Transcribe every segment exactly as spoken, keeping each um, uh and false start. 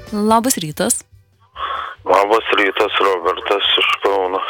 Labas rytas. Labas rytas, Robertas iš Kauno.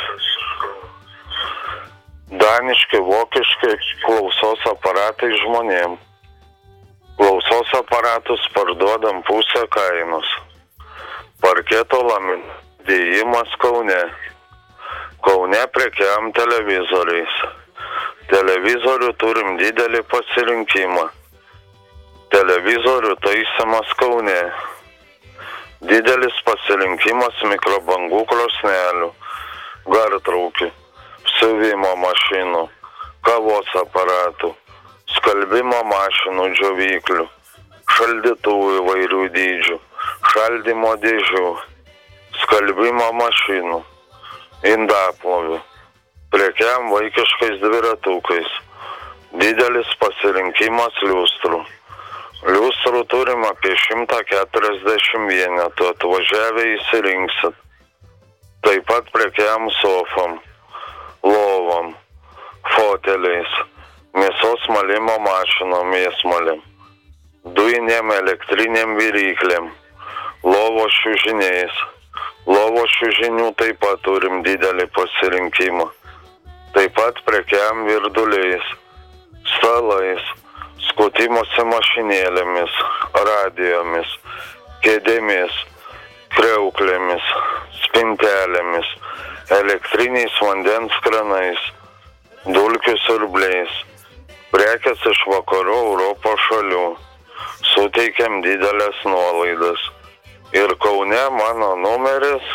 Daniški, vokiški klausos aparatai žmonėm. Klausos aparatus parduodam pusę kainos. Parketo laminėjimas Kaune. Kaune prekiam televizoriais. Televizorių turim didelį pasirinkimą. Televizorių taisymas Kaune. Didelis pasirinkimas mikrobangų krosnelių, gartraukių, siuvimo mašinų, kavos aparatų, skalbimo mašinų, džiovyklių, šaldytuvų įvairių dydžių, šaldymo dėžių, skalbimo mašinų, indaplovių, prekiam vaikiškais dviratukais, didelis pasirinkimas liustrų. Liustrų turim apie šimtą keturiasdešimt vienetų, atvažiavę įsirinksit. Taip pat prekiam sofom, lovom, foteliais, mėsos malimo mašinom, mėsmalėm, dujinėm elektriniam viryklėm, lovos šiužiniais. Lovos šiužinių taip pat turim didelį pasirinkimą. Taip pat prekiam virduliais, stalais, skutimosi mašinėlėmis, radijomis, kėdėmis, kriauklėmis, spintelėmis, elektriniais vandens kranais, dulkių siurbliais, prekės iš vakarų Europos šalių. Suteikiam didelės nuolaidas. Ir Kaune mano numeris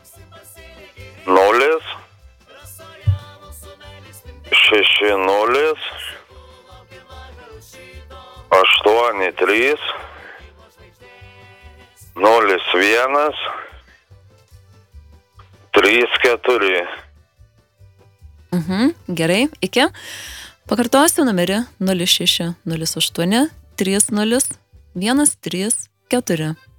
nulis šeši nulis aštuoni trys nulis vienas trys keturi. Mhm, gerai, iki. Pakartosiu numerį nulis šeši nulis aštuoni trys nulis vienas trys keturi.